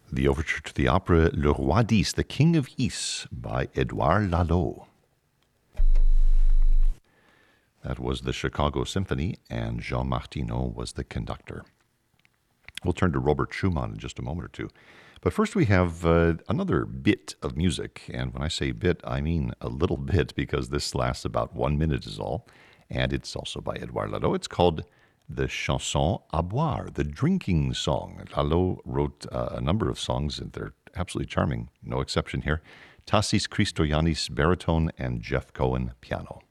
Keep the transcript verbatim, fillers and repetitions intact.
the overture to the opera Le Roi d'Ys, The King of Ys, by Edouard Lalo. That was the Chicago Symphony, and Jean Martineau was the conductor. We'll turn to Robert Schumann in just a moment or two. But first we have uh, another bit of music, and when I say bit, I mean a little bit, because this lasts about one minute is all, and it's also by Edouard Lalo. It's called the Chanson à boire, the drinking song. Lalo wrote uh, a number of songs, and they're absolutely charming, no exception here. Tassis Christoyanis, baritone, and Jeff Cohen, piano.